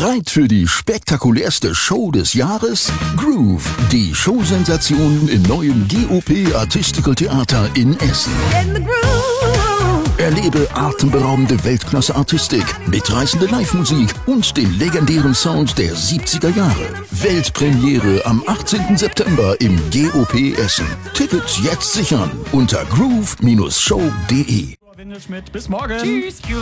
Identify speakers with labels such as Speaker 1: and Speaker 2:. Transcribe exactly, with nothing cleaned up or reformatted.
Speaker 1: Bereit für die spektakulärste Show des Jahres? Groove, die Showsensation im neuen G O P Artistical Theater in Essen.
Speaker 2: In the groove.
Speaker 1: Erlebe atemberaubende Weltklasse-Artistik, mitreißende Live-Musik und den legendären Sound der siebziger Jahre. Weltpremiere am achtzehnten September im G O P Essen. Tickets jetzt sichern unter groove Bindestrich show punkt de.
Speaker 3: Schmidt, bis morgen.
Speaker 2: Tschüss.